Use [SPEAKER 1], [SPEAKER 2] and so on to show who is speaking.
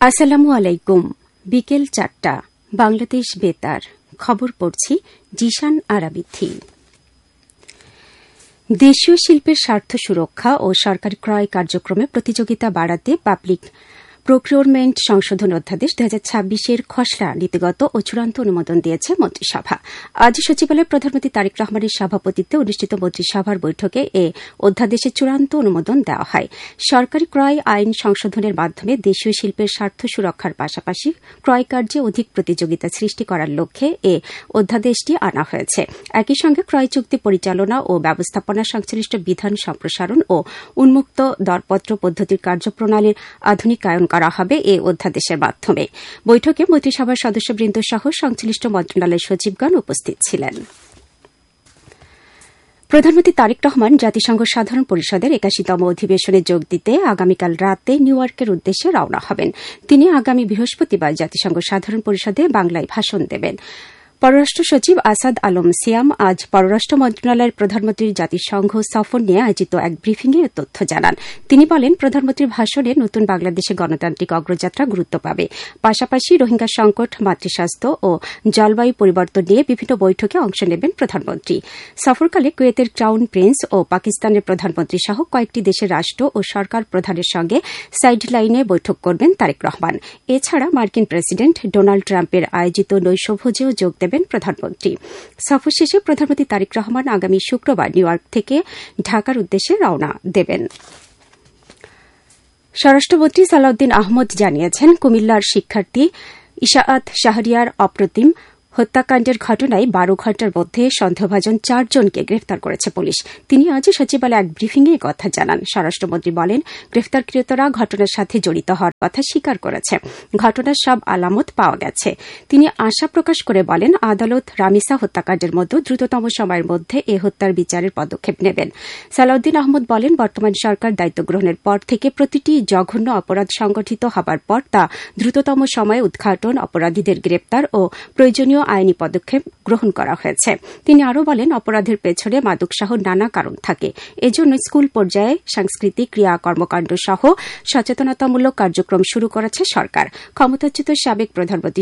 [SPEAKER 1] আসসালামু আলাইকুম। বিকেল ৪টা বাংলাদেশ বেতার খবর পড়ছি জিশান আরাবিথি। দেশীয় শিল্পের স্বার্থ সুরক্ষা ও সরকারি ক্রয় কার্যক্রমে প্রতিযোগিতা বাড়াতে পাবলিক প্রকিউরমেন্ট সংশোধন অধ্যাদেশ ২০২৬-এর খসড়া নীতিগত ও চূড়ান্ত অনুমোদন দিয়েছে মন্ত্রিসভা। আজ সচিবালয়ে প্রধানমন্ত্রী তারেক রহমানের সভাপতিত্বে অনুষ্ঠিত মন্ত্রিসভার বৈঠকে এ অধ্যাদেশের চূড়ান্ত অনুমোদন দেওয়া হয়। সরকারি ক্রয় আইন সংশোধনের মাধ্যমে দেশীয় শিল্পের স্বার্থ সুরক্ষার পাশাপাশি ক্রয় কার্যে অধিক প্রতিযোগিতা সৃষ্টি করার লক্ষ্যে এ অধ্যাদেশটি আনা হয়েছে। একই সঙ্গে ক্রয় চুক্তি পরিচালনা ও ব্যবস্থাপনা সংশ্লিষ্ট বিধান সম্প্রসারণ ও উন্মুক্ত দরপত্র পদ্ধতির কার্যপ্রণালীর আধুনিকায়ন করা হবে এ অধ্যাদেশের মাধ্যমে। বৈঠকে মন্ত্রিসভার সদস্যবৃন্দ সহ সংশ্লিষ্ট মন্ত্রণালয়ের সচিবগণ উপস্থিত ছিলেন। প্রধানমন্ত্রী তারেক রহমান জাতিসংঘ সাধারণ পরিষদের ৮১তম অধিবেশনে যোগ দিতে আগামীকাল রাতে নিউ ইয়র্কের উদ্দেশ্যে রওনা হবেন। তিনি আগামী বৃহস্পতিবার জাতিসংঘ সাধারণ পরিষদে বাংলায় ভাষণ দেবেন। পররাষ্ট্র সচিব আসাদ আলম সিয়াম আজ পররাষ্ট্র মন্ত্রণালয়ের প্রধানমন্ত্রীর জাতিসংঘ সফর নিয়ে আয়োজিত এক ব্রিফিংয়ে তথ্য জানান। তিনি বলেন, প্রধানমন্ত্রীর ভাষণে নতুন বাংলাদেশে গণতান্ত্রিক অগ্রযাত্রা গুরুত্ব পাবে। পাশাপাশি রোহিঙ্গা সংকট, মাতৃস্বাস্থ্য ও জলবায়ু পরিবর্তন নিয়ে বিভিন্ন বৈঠকে অংশ নেবেন প্রধানমন্ত্রী। সফরকালে কুয়েতের ক্রাউন প্রিন্স ও পাকিস্তানের প্রধানমন্ত্রী সহ কয়েকটি দেশের রাষ্ট্র ও সরকার প্রধানের সঙ্গে সাইডলাইনে বৈঠক করবেন তারেক রহমান। এছাড়া মার্কিন প্রেসিডেন্ট ডোনাল্ড ট্রাম্পের আয়োজিত নৈশভোজেও যোগ দেবেন প্রধানমন্ত্রী। সফর শেষে প্রধানমন্ত্রী তারেক রহমান আগামী শুক্রবার নিউ ইয়র্ক থেকে ঢাকার উদ্দেশ্যে রওনা দেবেন। স্বরাষ্ট্রমন্ত্রী সালাউদ্দিন আহমদ জানিয়েছেন, কুমিল্লার শিক্ষার্থী ইশাআত শাহরিয়ার অপ্রতিম হত্যাকাণ্ডের ঘটনায় ১২ ঘণ্টার মধ্যে সন্দেহভাজন ৪ জনকে গ্রেফতার করেছে পুলিশ। তিনি আজ সচিবালয়ে এক ব্রিফিংয়ে কথা জানান। স্বরাষ্ট্রমন্ত্রী বলেন, গ্রেফতারকৃতরা ঘটনার সাথে জড়িত হওয়ার কথা স্বীকার করেছে। ঘটনার সব আলামত পাওয়া গেছে। তিনি আশা প্রকাশ করে বলেন, আদালত রামিসা হত্যাকাণ্ডের মতো দ্রুততম সময়ের মধ্যে এ হত্যার বিচারের পদক্ষেপ নেবেন। সালাউদ্দিন আহমদ বলেন, বর্তমান সরকার দায়িত্ব গ্রহণের পর থেকে প্রতিটি জঘন্য অপরাধ সংগঠিত হবার পর তা দ্রুততম সময়ে উদ্ঘাটন, অপরাধীদের গ্রেপ্তার ও প্রয়োজনীয় আইনি পদক্ষেপ গ্রহণ করা হয়েছে। তিনি আরও বলেন, অপরাধের পেছনে মাদকসহ নানা কারণ থাকে। এজন্য স্কুল পর্যায়ে সাংস্কৃতিক ক্রিয়া কর্মকাণ্ড সহ সচেতনতামূলক কার্যক্রম শুরু করেছে সরকার। ক্ষমতাচ্যুত সাবেক প্রধানমন্ত্রী